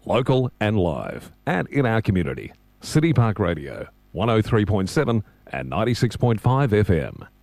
Local and live, and in our community. City Park Radio, 103.7 and 96.5 FM.